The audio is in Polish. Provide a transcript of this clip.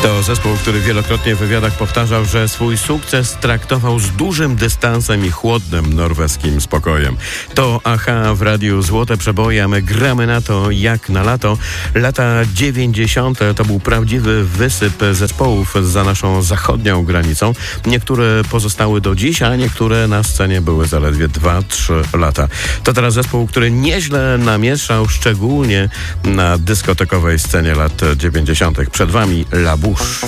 To zespół, który wielokrotnie w wywiadach powtarzał, że swój sukces traktował z dużym dystansem i chłodnym norweskim spokojem. To Aha w radiu Złote Przeboje, a my gramy na to jak na lato. Lata 90. to był prawdziwy wysyp zespołów za naszą zachodnią granicą. Niektóre pozostały do dziś, a niektóre na scenie były zaledwie 2-3 lata. To teraz zespół, który nieźle namieszał, szczególnie na dyskotekowej scenie lat 90. Przed wami La Bouche.